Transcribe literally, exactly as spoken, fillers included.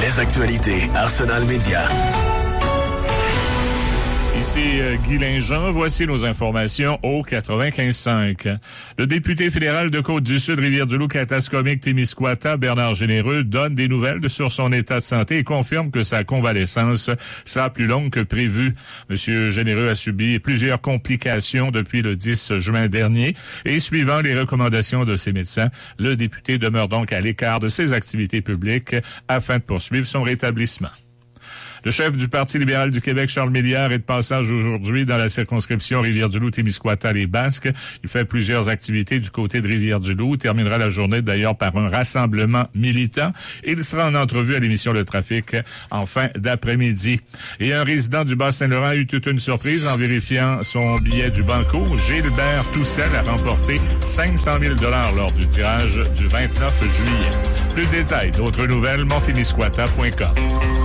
Les actualités Arsenal Média. Ici euh, Guy Linjean, voici nos informations au quatre-vingt-quinze cinq. Le député fédéral de Côte-du-Sud, Rivière-du-Loup, Katascomique, Témiscouata, Bernard Généreux, donne des nouvelles sur son état de santé et confirme que sa convalescence sera plus longue que prévu. Monsieur Généreux a subi plusieurs complications depuis le dix juin dernier et suivant les recommandations de ses médecins, le député demeure donc à l'écart de ses activités publiques afin de poursuivre son rétablissement. Le chef du Parti libéral du Québec, Charles Milliard, est de passage aujourd'hui dans la circonscription Rivière-du-Loup-Témiscouata les Basques. Il fait plusieurs activités du côté de Rivière-du-Loup. Il terminera la journée d'ailleurs par un rassemblement militant. Il sera en entrevue à l'émission Le Trafic en fin d'après-midi. Et un résident du Bas-Saint-Laurent a eu toute une surprise en vérifiant son billet du Banco. Gilbert Toussel a remporté cinq cent mille dollars lors du tirage du vingt-neuf juillet. Plus de détails, d'autres nouvelles, montémiscouata point com.